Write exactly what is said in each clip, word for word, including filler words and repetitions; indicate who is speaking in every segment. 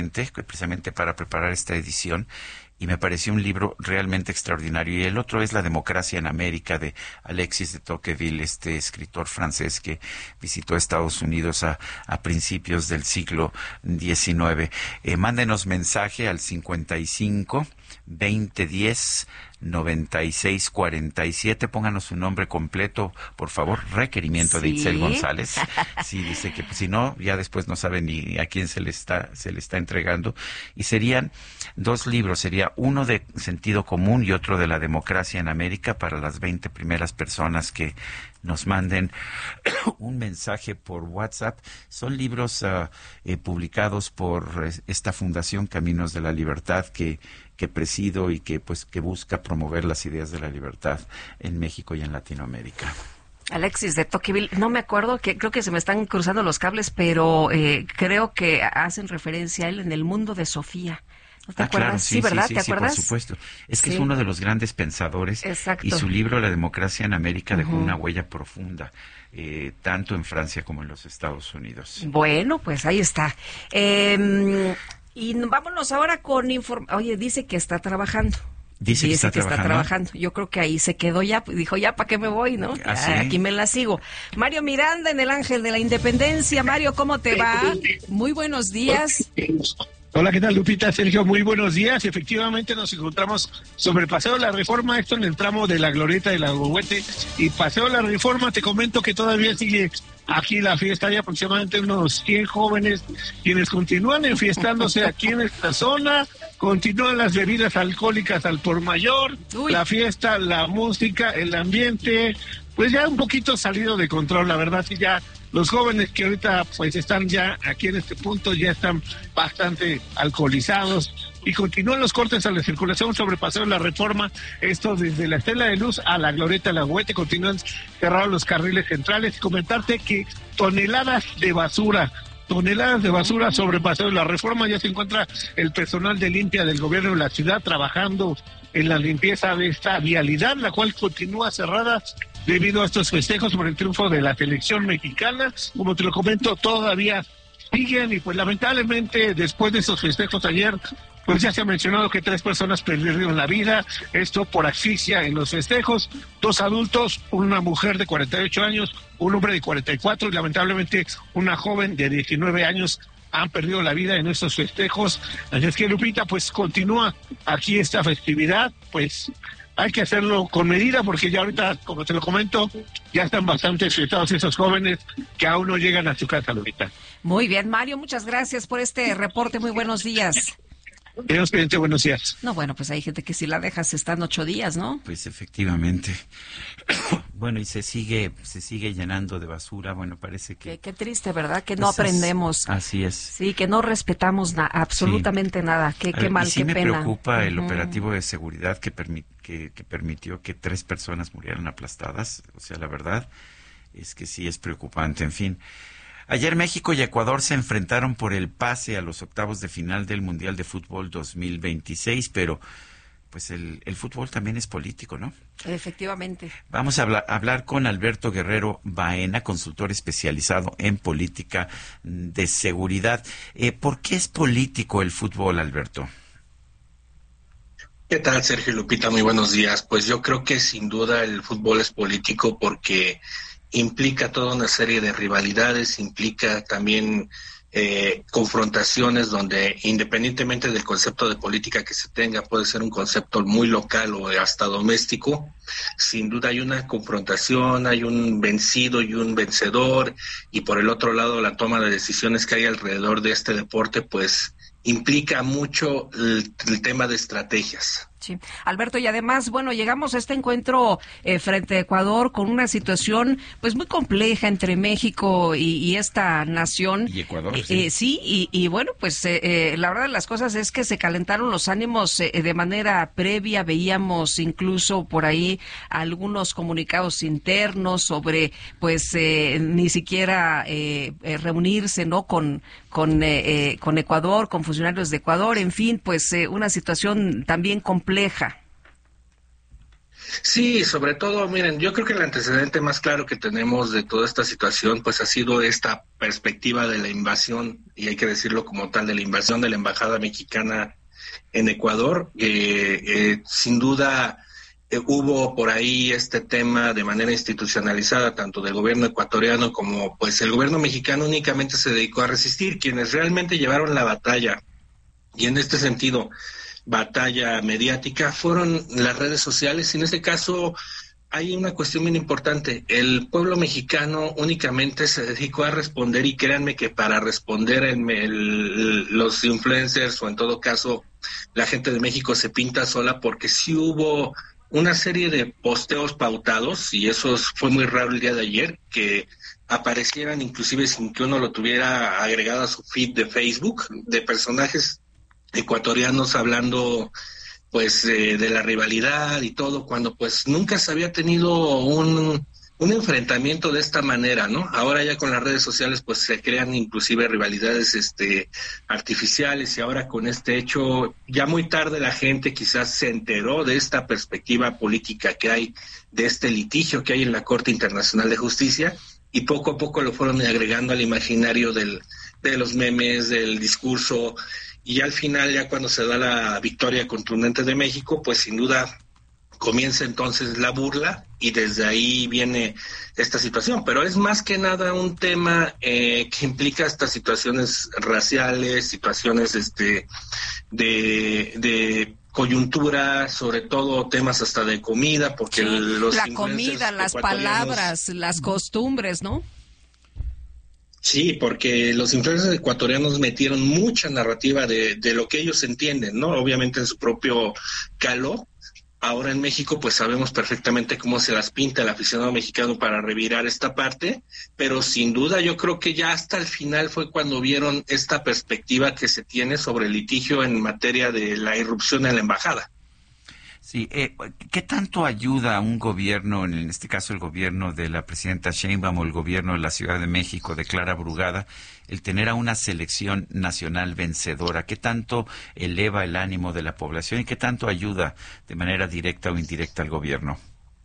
Speaker 1: recientemente, precisamente para preparar esta edición, y me pareció un libro realmente extraordinario. Y el otro es La democracia en América, de Alexis de Tocqueville, este escritor francés que visitó Estados Unidos a, a principios del siglo diecinueve. Eh, mándenos mensaje al cincuenta y cinco, veinte diez, noventa y seis cuarenta y siete. Pónganos su nombre completo, por favor. Requerimiento
Speaker 2: ¿Sí?
Speaker 1: de Itzel González. Sí, dice que pues, si no, ya después no sabe ni a quién se le está, se le está entregando. Y serían dos libros, sería uno de sentido común y otro de la democracia en América, para las veinte primeras personas que nos manden un mensaje por WhatsApp. Son libros uh, eh, publicados por eh, esta Fundación Caminos de la Libertad que que presido y que pues que busca promover las ideas de la libertad en México y en Latinoamérica.
Speaker 2: Alexis de Tocqueville, no me acuerdo, que creo que se me están cruzando los cables, pero eh, creo que hacen referencia a él en El mundo de Sofía. ¿No te
Speaker 1: ah,
Speaker 2: acuerdas?
Speaker 1: Claro, sí,
Speaker 2: sí, ¿verdad?
Speaker 1: Sí,
Speaker 2: ¿Te
Speaker 1: sí,
Speaker 2: acuerdas?
Speaker 1: por supuesto. Es que
Speaker 2: sí.
Speaker 1: es uno de los grandes pensadores.
Speaker 2: Exacto.
Speaker 1: Y su libro La democracia en América dejó
Speaker 2: uh-huh.
Speaker 1: una huella profunda, eh, tanto en Francia como en los Estados Unidos.
Speaker 2: Bueno, pues ahí está. Eh, y vámonos ahora con información. Oye, dice que está trabajando.
Speaker 1: Dice, dice que, está,
Speaker 2: que
Speaker 1: trabajando.
Speaker 2: está trabajando. Yo creo que ahí se quedó ya, dijo, ya, ¿para qué me voy, no?
Speaker 1: ¿Ah, sí?
Speaker 2: Aquí me la sigo. Mario Miranda en el Ángel de la Independencia. Mario, ¿cómo te va? Muy buenos días.
Speaker 3: Hola, ¿qué tal, Lupita? Sergio, muy buenos días. Efectivamente nos encontramos sobre Paseo de la Reforma, esto en el tramo de la Glorieta de la Alcahuete. Y Paseo de la Reforma, te comento que todavía sigue aquí la fiesta. Hay aproximadamente unos cien jóvenes quienes continúan enfiestándose aquí en esta zona. Continúan las bebidas alcohólicas al por mayor, Uy. la fiesta, la música, el ambiente, pues ya un poquito salido de control, la verdad, sí, ya los jóvenes que ahorita pues están ya aquí en este punto ya están bastante alcoholizados y continúan los cortes a la circulación sobre Paseo de la Reforma, esto desde la Estela de Luz a la Glorieta de la Alcahuete, continúan cerrados los carriles centrales. Comentarte que toneladas de basura toneladas de basura sobre Paseo de la Reforma. Ya se encuentra el personal de limpia del gobierno de la ciudad trabajando en la limpieza de esta vialidad, la cual continúa cerrada debido a estos festejos por el triunfo de la selección mexicana. Como te lo comento, todavía siguen y pues lamentablemente después de esos festejos ayer, pues ya se ha mencionado que tres personas perdieron la vida, esto por asfixia en los festejos, dos adultos, una mujer de cuarenta y ocho años, un hombre de cuarenta y cuatro y lamentablemente una joven de diecinueve años han perdido la vida en estos festejos. Así es que, Lupita, pues continúa aquí esta festividad, pues hay que hacerlo con medida porque ya ahorita, como te lo comento, ya están bastante afectados esos jóvenes que aún no llegan a su casa, Lupita.
Speaker 2: Muy bien, Mario, muchas gracias por este reporte, muy buenos días.
Speaker 3: Dios mediante, buenos días.
Speaker 2: No, bueno, pues hay gente que si la dejas están ocho días, ¿no?
Speaker 1: Pues efectivamente. Bueno, y se sigue se sigue llenando de basura. Bueno, parece que...
Speaker 2: Qué, qué triste, ¿verdad? Que no
Speaker 1: pues
Speaker 2: aprendemos.
Speaker 1: Es, así es.
Speaker 2: Sí, que no respetamos na- absolutamente sí. nada. Qué, qué mal,
Speaker 1: y sí
Speaker 2: qué
Speaker 1: me
Speaker 2: pena.
Speaker 1: preocupa el
Speaker 2: uh-huh.
Speaker 1: operativo de seguridad que, permi- que, que permitió que tres personas murieran aplastadas. O sea, la verdad es que sí es preocupante. En fin. Ayer México y Ecuador se enfrentaron por el pase a los octavos de final del Mundial de Fútbol dos mil veintiséis, pero pues el, el fútbol también es político, ¿no?
Speaker 2: Efectivamente.
Speaker 1: Vamos a hablar, hablar con Alberto Guerrero Baena, consultor especializado en política de seguridad. Eh, ¿Por qué es político el fútbol, Alberto?
Speaker 4: ¿Qué tal, Sergio Lupita? Muy buenos días. Pues yo creo que sin duda el fútbol es político porque implica toda una serie de rivalidades, implica también eh, confrontaciones donde independientemente del concepto de política que se tenga, puede ser un concepto muy local o hasta doméstico, sin duda hay una confrontación, hay un vencido y un vencedor, y por el otro lado la toma de decisiones que hay alrededor de este deporte, pues implica mucho el, el tema de estrategias.
Speaker 2: Sí, Alberto, y además, bueno, llegamos a este encuentro eh, frente a Ecuador con una situación pues muy compleja entre México y, y esta nación.
Speaker 1: Y Ecuador,
Speaker 2: eh,
Speaker 1: sí.
Speaker 2: Eh, sí, y, y bueno, pues eh, eh, la verdad de las cosas es que se calentaron los ánimos eh, de manera previa, veíamos incluso por ahí algunos comunicados internos sobre pues eh, ni siquiera eh, eh, reunirse, ¿no? Con, con, eh, eh, con Ecuador, con funcionarios de Ecuador, en fin, pues eh, una situación también compleja.
Speaker 4: Sí, sobre todo, miren, yo creo que el antecedente más claro que tenemos de toda esta situación, pues ha sido esta perspectiva de la invasión, y hay que decirlo como tal, de la invasión de la embajada mexicana en Ecuador. Eh, eh, sin duda eh, hubo por ahí este tema de manera institucionalizada, tanto del gobierno ecuatoriano como pues el gobierno mexicano únicamente se dedicó a resistir. Quienes realmente llevaron la batalla, y en este sentido batalla mediática, fueron las redes sociales. Y en este caso hay una cuestión bien importante: el pueblo mexicano únicamente se dedicó a responder, y créanme que para responder en el, los influencers, o en todo caso la gente de México, se pinta sola, porque sí hubo una serie de posteos pautados, y eso fue muy raro el día de ayer, que aparecieran inclusive sin que uno lo tuviera agregado a su feed de Facebook, de personajes ecuatorianos hablando pues eh, de la rivalidad y todo, cuando pues nunca se había tenido un, un enfrentamiento de esta manera, ¿no? Ahora ya con las redes sociales pues se crean inclusive rivalidades este artificiales, y ahora con este hecho ya muy tarde la gente quizás se enteró de esta perspectiva política que hay, de este litigio que hay en la Corte Internacional de Justicia, y poco a poco lo fueron agregando al imaginario del, de los memes, del discurso. Y al final, ya cuando se da la victoria contundente de México, pues sin duda comienza entonces la burla, y desde ahí viene esta situación. Pero es más que nada un tema eh, que implica estas situaciones raciales, situaciones este de, de coyuntura, sobre todo temas hasta de comida, porque
Speaker 2: sí,
Speaker 4: los
Speaker 2: la comida, las palabras, las costumbres, ¿no?
Speaker 4: Sí, porque los influencers ecuatorianos metieron mucha narrativa de, de lo que ellos entienden, ¿no? Obviamente en su propio calor. Ahora en México pues sabemos perfectamente cómo se las pinta el aficionado mexicano para revirar esta parte, pero sin duda yo creo que ya hasta el final fue cuando vieron esta perspectiva que se tiene sobre el litigio en materia de la irrupción en la embajada.
Speaker 1: Sí, eh, ¿qué tanto ayuda a un gobierno, en este caso el gobierno de la presidenta Sheinbaum o el gobierno de la Ciudad de México de Clara Brugada, el tener a una selección nacional vencedora? ¿Qué tanto eleva el ánimo de la población y qué tanto ayuda de manera directa o indirecta al gobierno?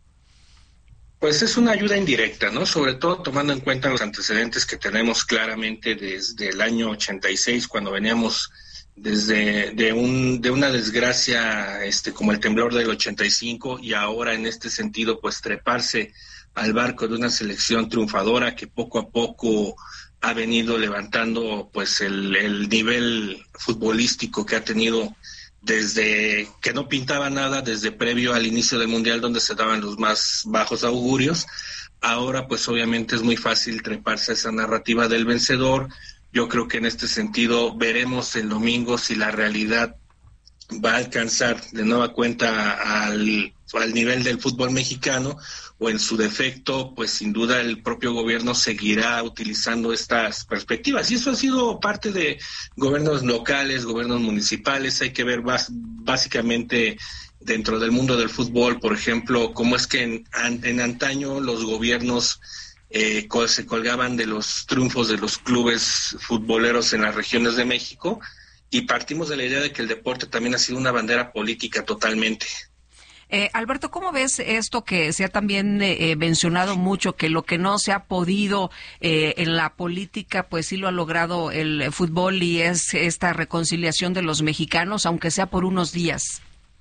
Speaker 4: Pues es una ayuda indirecta, ¿no? Sobre todo tomando en cuenta los antecedentes que tenemos claramente desde el año ochenta y seis, cuando veníamos desde de un de una desgracia este como el temblor del ochenta y cinco, y ahora en este sentido pues treparse al barco de una selección triunfadora que poco a poco ha venido levantando pues el, el nivel futbolístico que ha tenido desde que no pintaba nada, desde previo al inicio del Mundial, donde se daban los más bajos augurios. Ahora pues obviamente es muy fácil treparse a esa narrativa del vencedor. Yo creo que en este sentido veremos el domingo si la realidad va a alcanzar de nueva cuenta al, al nivel del fútbol mexicano, o en su defecto, pues sin duda el propio gobierno seguirá utilizando estas perspectivas. Y eso ha sido parte de gobiernos locales, gobiernos municipales. Hay que ver bas, básicamente dentro del mundo del fútbol, por ejemplo, cómo es que en, en antaño los gobiernos Eh, se colgaban de los triunfos de los clubes futboleros en las regiones de México, y partimos de la idea de que el deporte también ha sido una bandera política totalmente.
Speaker 2: Eh, Alberto, ¿cómo ves esto que se ha también eh, mencionado mucho, que lo que no se ha podido eh, en la política, pues sí lo ha logrado el fútbol, y es esta reconciliación de los mexicanos, aunque sea por unos días?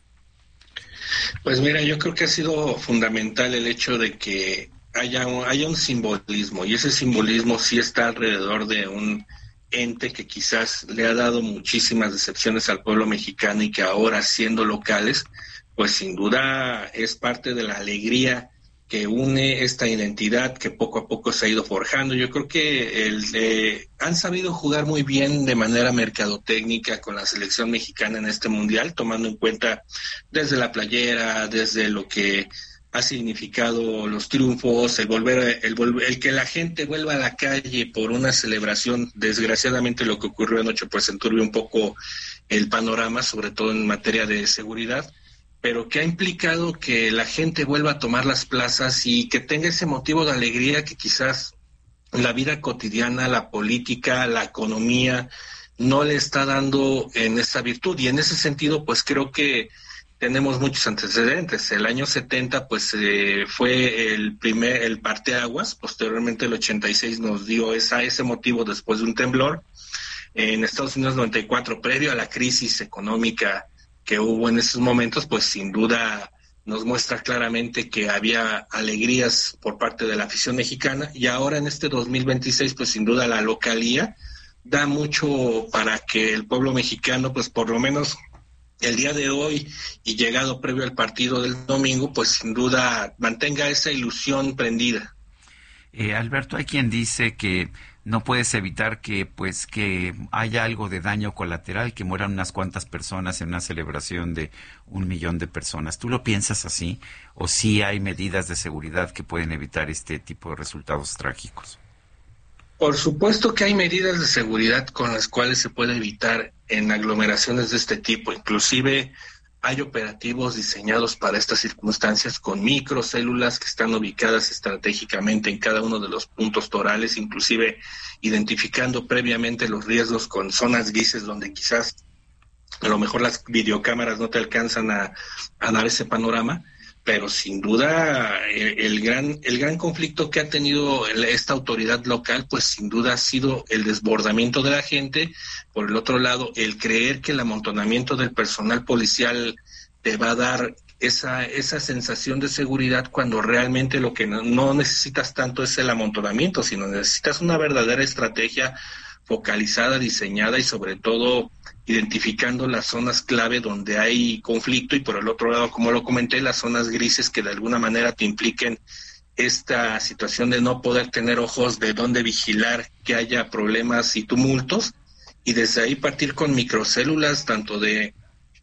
Speaker 4: Pues mira, yo creo que ha sido fundamental el hecho de que haya un, haya un simbolismo, y ese simbolismo sí está alrededor de un ente que quizás le ha dado muchísimas decepciones al pueblo mexicano, y que ahora, siendo locales, pues sin duda es parte de la alegría que une esta identidad que poco a poco se ha ido forjando. Yo creo que el, eh, han sabido jugar muy bien de manera mercadotécnica con la selección mexicana en este mundial, tomando en cuenta desde la playera, desde lo que ha significado los triunfos, el volver, el volver, el que la gente vuelva a la calle por una celebración. Desgraciadamente lo que ocurrió anoche pues enturbió un poco el panorama, sobre todo en materia de seguridad, pero que ha implicado que la gente vuelva a tomar las plazas y que tenga ese motivo de alegría que quizás la vida cotidiana, la política, la economía no le está dando en esta virtud. Y en ese sentido pues creo que tenemos muchos antecedentes. El año setenta, pues, eh, fue el primer, el parteaguas. Posteriormente, el ochenta y seis nos dio esa, ese motivo después de un temblor. En Estados Unidos, noventa y cuatro, previo a la crisis económica que hubo en esos momentos, pues, sin duda nos muestra claramente que había alegrías por parte de la afición mexicana. Y ahora, en este dos mil veintiséis, pues, sin duda la localía da mucho para que el pueblo mexicano, pues, por lo menos el día de hoy y llegado previo al partido del domingo, pues sin duda mantenga esa ilusión prendida.
Speaker 1: Eh, Alberto, hay quien dice que no puedes evitar que pues que haya algo de daño colateral, que mueran unas cuantas personas en una celebración de un millón de personas. ¿Tú lo piensas así? ¿O sí hay medidas de seguridad que pueden evitar este tipo de resultados trágicos?
Speaker 4: Por supuesto que hay medidas de seguridad con las cuales se puede evitar en aglomeraciones de este tipo. Inclusive hay operativos diseñados para estas circunstancias con microcélulas que están ubicadas estratégicamente en cada uno de los puntos torales, inclusive identificando previamente los riesgos con zonas grises donde quizás a lo mejor las videocámaras no te alcanzan a, a dar ese panorama. Pero sin duda el, el gran el gran conflicto que ha tenido el, esta autoridad local, pues sin duda ha sido el desbordamiento de la gente. Por el otro lado, el creer que el amontonamiento del personal policial te va a dar esa esa sensación de seguridad, cuando realmente lo que no, no necesitas tanto es el amontonamiento, sino necesitas una verdadera estrategia focalizada, diseñada y sobre todo identificando las zonas clave donde hay conflicto, y por el otro lado, como lo comenté, las zonas grises que de alguna manera te impliquen esta situación de no poder tener ojos de dónde vigilar que haya problemas y tumultos, y desde ahí partir con microcélulas tanto de,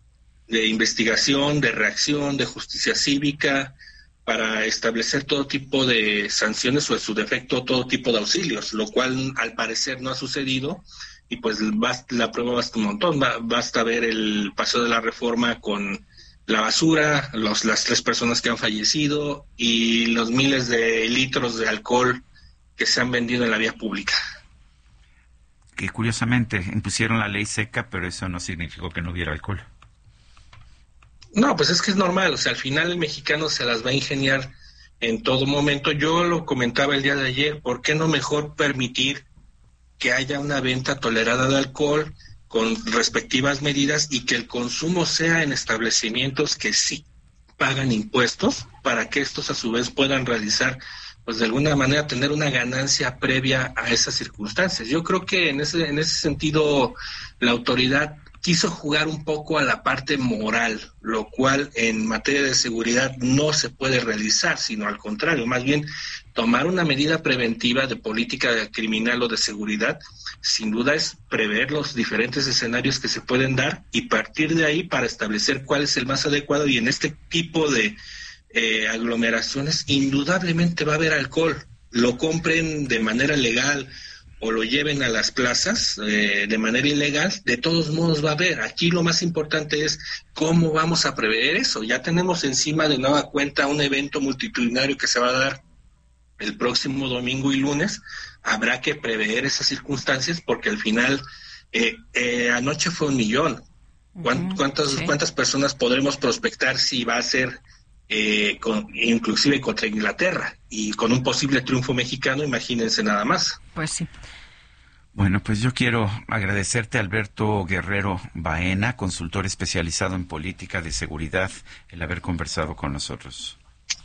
Speaker 4: de investigación, de reacción, de justicia cívica, para establecer todo tipo de sanciones o en su defecto todo tipo de auxilios, lo cual al parecer no ha sucedido. Y pues basta, la prueba basta un montón, basta ver el Paseo de la Reforma con la basura, los, las tres personas que han fallecido y los miles de litros de alcohol que se han vendido en la vía pública.
Speaker 1: Que curiosamente impusieron la ley seca, pero eso no significó que no hubiera alcohol.
Speaker 4: No, pues es que es normal, o sea, al final el mexicano se las va a ingeniar en todo momento. Yo lo comentaba el día de ayer, ¿por qué no mejor permitir que haya una venta tolerada de alcohol con respectivas medidas y que el consumo sea en establecimientos que sí pagan impuestos, para que estos a su vez puedan realizar, pues de alguna manera tener una ganancia previa a esas circunstancias? Yo creo que en ese en ese sentido la autoridad quiso jugar un poco a la parte moral, lo cual en materia de seguridad no se puede realizar, sino al contrario, más bien tomar una medida preventiva de política criminal o de seguridad, sin duda es prever los diferentes escenarios que se pueden dar y partir de ahí para establecer cuál es el más adecuado. Y en este tipo de eh, aglomeraciones indudablemente va a haber alcohol, lo compren de manera legal o lo lleven a las plazas eh, de manera ilegal, de todos modos va a haber. Aquí lo más importante es cómo vamos a prever eso. Ya tenemos encima de nueva cuenta un evento multitudinario que se va a dar el próximo domingo y lunes. Habrá que prever esas circunstancias porque al final eh, eh, anoche fue un millón. ¿Cuántas, cuántas, sí. ¿Cuántas personas podremos prospectar si va a ser eh, con, inclusive contra Inglaterra? Y con un posible triunfo mexicano, imagínense nada más.
Speaker 2: Pues sí.
Speaker 1: Bueno, pues yo quiero agradecerte, Alberto Guerrero Baena, consultor especializado en política de seguridad, el haber conversado con nosotros.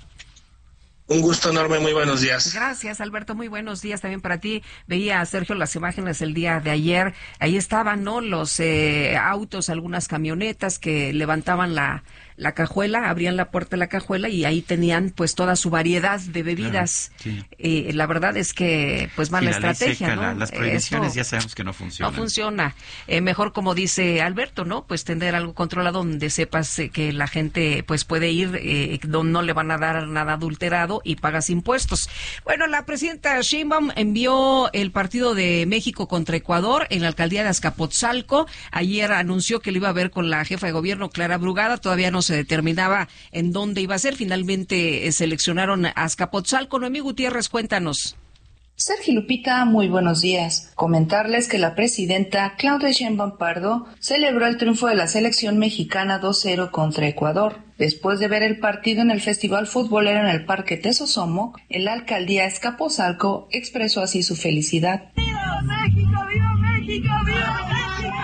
Speaker 4: Un gusto enorme, muy buenos días.
Speaker 2: Gracias, Alberto, muy buenos días también para ti. Veía, Sergio, las imágenes el día de ayer. Ahí estaban, ¿no?, los eh, autos, algunas camionetas que levantaban la, la cajuela, abrían la puerta de la cajuela y ahí tenían pues toda su variedad de bebidas. Claro, sí. eh, la verdad es que pues mala sí, la estrategia, seca, ¿no?
Speaker 1: La, las prohibiciones Esto ya sabemos que no funcionan.
Speaker 2: No funciona. Eh, mejor, como dice Alberto, ¿no?, pues tener algo controlado donde sepas eh, que la gente pues puede ir, eh, donde no le van a dar nada adulterado y pagas impuestos. Bueno, la presidenta Sheinbaum envió el partido de México contra Ecuador en la alcaldía de Azcapotzalco. Ayer anunció que lo iba a ver con la jefa de gobierno, Clara Brugada. Todavía no se determinaba en dónde iba a ser. Finalmente eh, seleccionaron a Azcapotzalco. Noemí Gutiérrez, cuéntanos.
Speaker 5: Sergio Lupita, muy buenos días. Comentarles que la presidenta Claudia Sheinbaum Pardo celebró el triunfo de la selección mexicana dos cero contra Ecuador. Después de ver el partido en el Festival Futbolero en el Parque Tesosomoc, en la alcaldía Azcapotzalco expresó así su felicidad.
Speaker 6: ¡Viva México! ¡Viva México! ¡Viva México!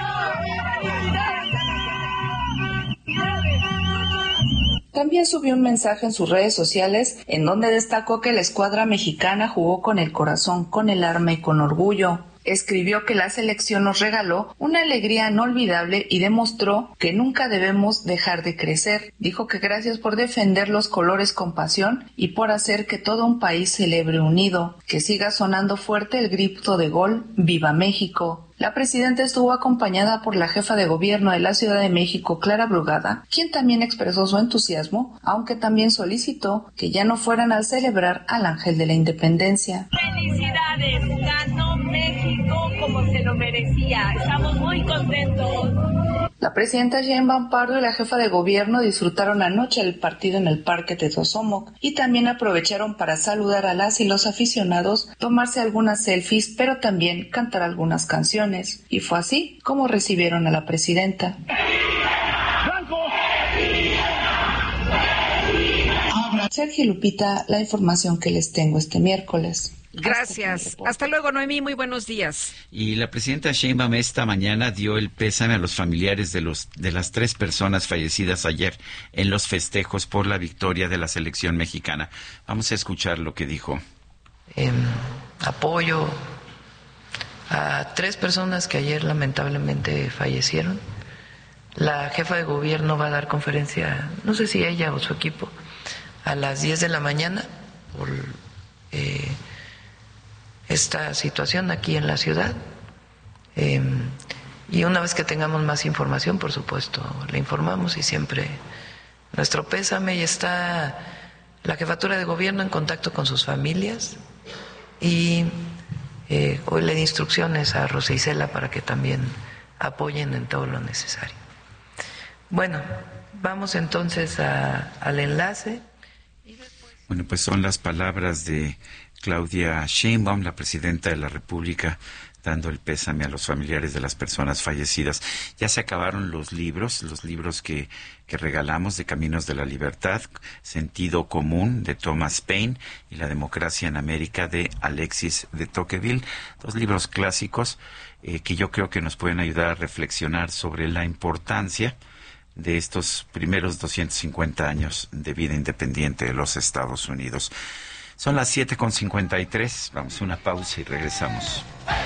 Speaker 5: También subió un mensaje en sus redes sociales en donde destacó que la escuadra mexicana jugó con el corazón, con el alma y con orgullo. Escribió que la selección nos regaló una alegría inolvidable y demostró que nunca debemos dejar de crecer. Dijo que gracias por defender los colores con pasión y por hacer que todo un país celebre unido. Que siga sonando fuerte el grito de gol ¡Viva México! La presidenta estuvo acompañada por la jefa de gobierno de la Ciudad de México, Clara Brugada, quien también expresó su entusiasmo, aunque también solicitó que ya no fueran a celebrar al Ángel de la Independencia.
Speaker 6: ¡Felicidades! Ganó México como se lo merecía. Estamos muy contentos.
Speaker 5: La presidenta Sheinbaum Pardo y la jefa de gobierno disfrutaron anoche el partido en el Parque Tesosomoc y también aprovecharon para saludar a las y los aficionados, tomarse algunas selfies, pero también cantar algunas canciones. Y fue así como recibieron a la presidenta. Sergio Lupita, la información que les tengo este miércoles.
Speaker 2: Gracias. Hasta luego, Noemí. Muy buenos días.
Speaker 1: Y la presidenta Sheinbaum esta mañana dio el pésame a los familiares de los de las tres personas fallecidas ayer en los festejos por la victoria de la selección mexicana. Vamos a escuchar lo que dijo.
Speaker 7: Eh, apoyo a tres personas que ayer lamentablemente fallecieron. La jefa de gobierno va a dar conferencia, no sé si ella o su equipo, a las diez de la mañana por eh, esta situación aquí en la ciudad. Eh, y una vez que tengamos más información, por supuesto, le informamos y siempre nuestro pésame. Y está la jefatura de gobierno en contacto con sus familias y eh, hoy le di instrucciones a Rosa Isela para que también apoyen en todo lo necesario. Bueno, vamos entonces a, al enlace.
Speaker 1: Bueno, pues son las palabras de Claudia Sheinbaum, la presidenta de la República, dando el pésame a los familiares de las personas fallecidas. Ya se acabaron los libros, los libros que, que regalamos de Caminos de la Libertad, Sentido Común de Thomas Paine y La Democracia en América de Alexis de Tocqueville, dos libros clásicos eh, que yo creo que nos pueden ayudar a reflexionar sobre la importancia de estos primeros doscientos cincuenta años de vida independiente de los Estados Unidos. Son las siete con cincuenta y tres, vamos a una pausa y regresamos.